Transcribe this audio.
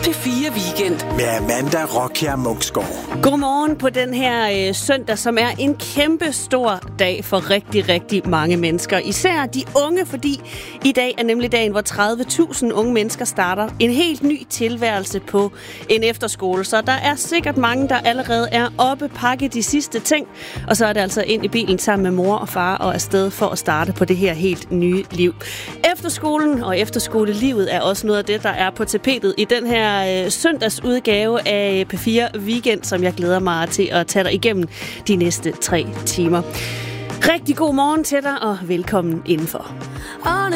P4 Weekend med Amanda Rockjær Munksgaard. Godmorgen på den her søndag, som er en kæmpe stor dag for rigtig, rigtig mange mennesker. Især de unge, fordi i dag er nemlig dagen, hvor 30.000 unge mennesker starter en helt ny tilværelse på en efterskole. Så der er sikkert mange, der allerede er oppe, pakke de sidste ting. Og så er det altså ind i bilen sammen med mor og far og afsted for at starte på det her helt nye liv. Efterskolen og efterskolelivet er også noget af det, der er på tapetet i den her søndagsudgave af P4 Weekend, som jeg glæder mig til at tage dig igennem de næste 3 timer. Rigtig god morgen til dig, og velkommen indenfor.